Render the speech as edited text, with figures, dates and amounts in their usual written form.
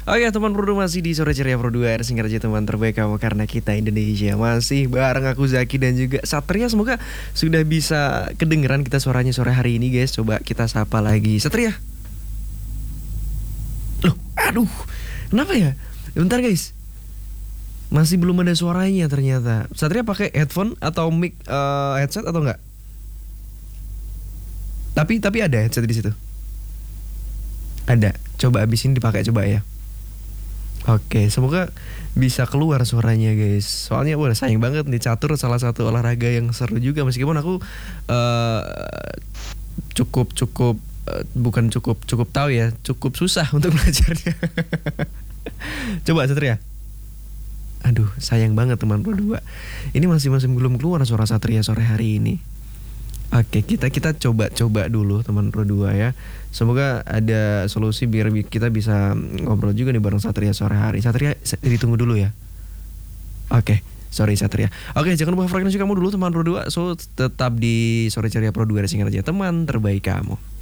Oke teman Pro 2 masih di Sore Ceria Pro 2 Singkat aja teman terbaik kamu karena kita Indonesia. Masih bareng aku Zaki dan juga Satria. Semoga sudah bisa kedengeran kita suaranya sore hari ini guys. Coba kita sapa lagi Satria. Loh aduh kenapa ya? Bentar guys, masih belum ada suaranya ternyata. Satria pakai headphone atau mic headset atau enggak? Tapi ada headset di situ. Ada. Coba abis ini dipakai coba ya. Oke, semoga bisa keluar suaranya guys. Soalnya wah sayang banget nih, catur salah satu olahraga yang seru juga meskipun aku cukup bukan cukup tahu ya, cukup susah untuk belajarnya. Coba Satria. Aduh, sayang banget teman Pro 2. Ini masih belum keluar suara Satria sore hari ini. Oke, kita coba dulu teman Pro 2 ya. Semoga ada solusi biar kita bisa ngobrol juga nih bareng Satria sore hari. Satria ditunggu dulu ya. Oke, sorry Satria. Oke, jangan lupa frekuensi kamu dulu teman Pro 2. So tetap di Sore Ceria Pro 2 Singkat aja teman terbaik kamu.